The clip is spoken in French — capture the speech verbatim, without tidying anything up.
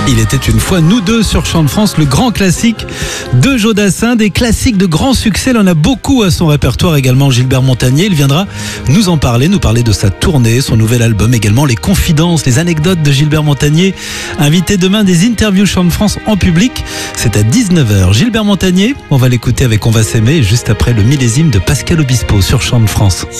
Il était une fois nous deux sur Chant de France, le grand classique de Jodassin, des classiques de grand succès. Il en a beaucoup à son répertoire également, Gilbert Montagné. Il viendra nous en parler, nous parler de sa tournée, son nouvel album, également les confidences, les anecdotes de Gilbert Montagné. Invité demain des interviews Chant de France en public. C'est à dix-neuf heures. Gilbert Montagné, on va l'écouter avec On va s'aimer, juste après le millésime de Pascal Obispo sur Chant de France.